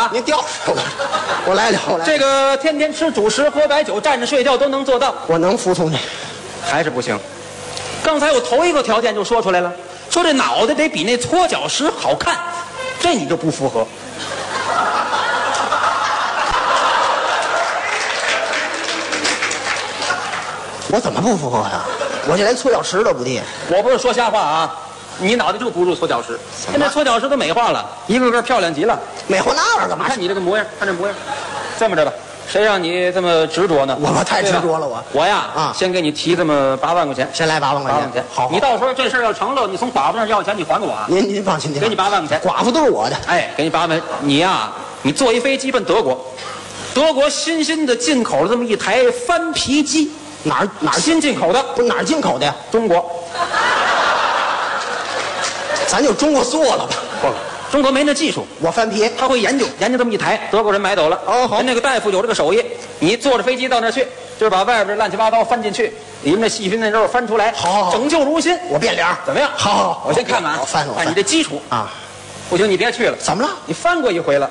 啊！ 您吊我来了，我来了。 这个天天吃主食、喝白酒、站着睡觉都能做到， 我能服从你， 还是不行。刚才我头一个条件就说出来了，说这脑袋得比那搓脚石好看，这你就不符合。 我怎么不符合呀？我这连搓脚石都不地。 我不是说瞎话啊，你脑袋就不如搓脚石。现在搓脚石都美化了，一个个漂亮极了。 美化那玩意儿干嘛？ 看你这个模样，看这模样，这么着吧，谁让你这么执着呢？ 我太执着了， 我呀啊，先给你提这么8万块钱， 先来8万块钱。好， 你到时候这事儿要成了，你从寡妇那儿要钱，你还给我啊？ 您放心， 给你8万块钱， 寡妇都是我的。 哎，给你8万，你呀，你坐一飞机奔德国，德国新的进口了这么一台翻皮机。 哪儿新进口的？ 不是哪儿进口的呀？ 中国。 咱就中国做了吧。 中国没那技术， 我翻皮， 他会研究这么一台，德国人买走了。 哦，好， 人那个大夫有这个手艺，你坐着飞机到那儿去，就是把外边乱七八糟翻进去，里面那细菌那肉翻出来， 好， 拯救如新。 我变脸， 怎么样？ 好， 我先看看， 我翻你这基础啊， 不行，你别去了。 怎么了？ 你翻过一回了，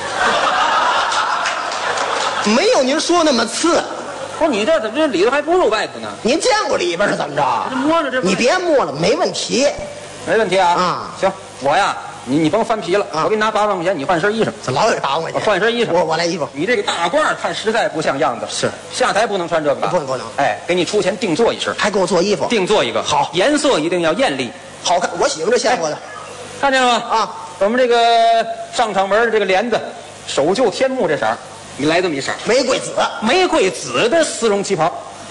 没有您说那么次。 不是你这怎么这里头还不如外头呢？ 您见过里边是怎么着？ 这摸着这， 你别摸了，没问题， 没问题啊。 啊， 行，我呀，你甭翻皮了，我给你拿8万块钱，你换身衣裳。 怎么老有8万块钱？ 换身衣裳， 我来衣服。 你这个大褂看实在不像样子。 是， 下台不能穿这个吧？ 不能。 哎，给你出钱定做一身， 还给我做衣服， 定做一个。 好， 颜色一定要艳丽， 好看。我喜欢这鲜活的， 看见了吗？ 啊， 我们这个上场门的这个帘子，手就天幕这色儿，你来这么一色， 玫瑰紫的丝绒旗袍。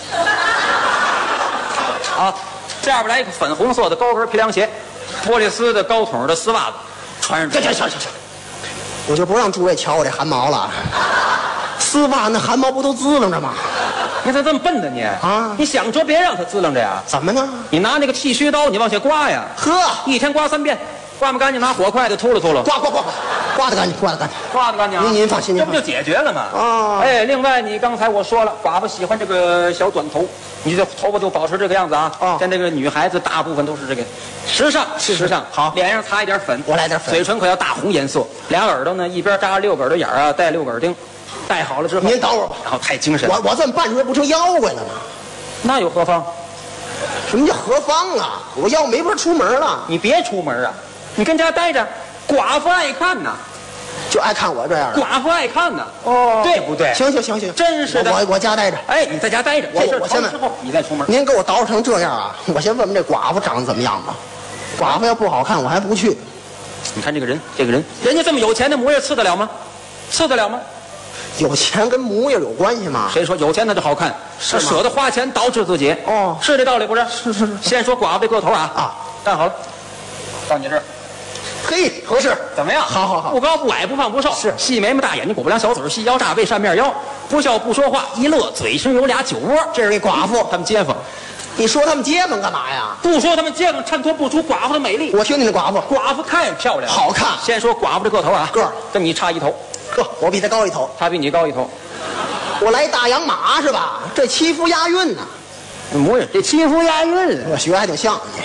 啊，这边来一个粉红色的高跟皮凉鞋，玻璃丝的高筒的丝袜子，穿上。行， 我就不让诸位瞧我这汗毛了。丝袜那汗毛不都滋楞着吗？ 你咋这么笨呢你？啊，你想着别让它滋楞着呀？ 怎么呢？ 你拿那个剃须刀，你往下刮呀。 呵， 一天刮3遍，刮不干净拿火筷子秃噜， 刮得干净，刮得干净啊！您放心， 这不就解决了吗？ 啊， 哎，另外你刚才我说了，寡妇喜欢这个小短头，你这头发就保持这个样子啊。 哦， 像这个女孩子大部分都是这个时尚。 好， 脸上擦一点粉， 我来点粉。 嘴唇可要大红颜色，俩耳朵呢一边扎6根的眼儿啊，带6根钉。戴好了之后， 您等会儿吧。 然后太精神。 我这么办出来不成妖怪了吗？ 那有何妨？ 什么叫何方啊？我要没法出门了。 你别出门啊，你跟家待着，寡妇爱看呐。 就爱看我这样。 寡妇爱看呐。 哦， 对不对？ 行， 真是的。 我家待着。 哎，你在家待着。 我先之后你再出门。 您给我捯饬成这样啊？我先问问这寡妇长得怎么样吧。寡妇要不好看，我还不去。 你看这个人，人家这么有钱的模样，次得了吗？ 有钱跟模样有关系吗？ 谁说有钱他就好看？ 是吗？ 舍得花钱捯饬自己。 哦， 是这道理不是？ 是。 先说寡妇这个头啊。 啊， 站好了，到你这儿。 嘿，合适。 怎么样？ 好。 不高不矮不胖不瘦。 是。 细眉毛大眼睛，果不良小嘴，细腰炸背扇面腰，不笑不说话，一乐嘴上有俩酒窝。 这是一寡妇， 他们街坊。 你说他们街坊干嘛呀？ 不说他们街坊，衬托不出寡妇的美丽。 我听你的寡妇， 寡妇太漂亮， 好看。 先说寡妇这个头啊， 个儿跟你差1头。 呵，我比他高1头， 他比你高1头。 我来大洋马是吧？这七夫押韵呢。 模样，这七夫押韵， 我学还挺像你。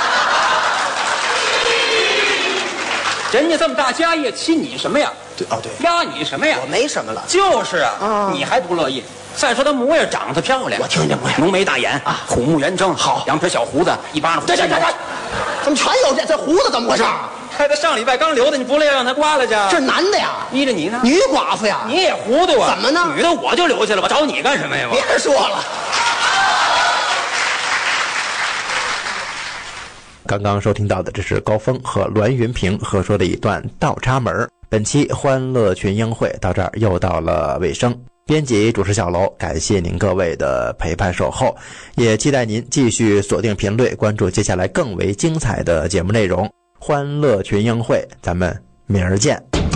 人家这么大家业，欺你什么呀？ 对， 压你什么呀？ 我没什么了。 就是啊，你还不乐意？再说他模样长得漂亮， 我听见模样， 浓眉大眼啊，虎目圆睁，好，2撇小胡子，一巴掌。 这，怎么全有这胡子怎么回事？ 他上礼拜刚留的，你不乐意让他刮了去？ 这男的呀， 依着你呢？ 女寡妇呀， 你也糊涂啊？ 怎么呢？ 女的我就留下了，我找你干什么呀？ 别说了。 刚刚收听到的，这是高峰和栾云平合说的一段倒插门。本期欢乐群英会到这儿又到了尾声。编辑主持小楼，感谢您各位的陪伴守候，也期待您继续锁定频率，关注接下来更为精彩的节目内容。欢乐群英会，咱们明儿见。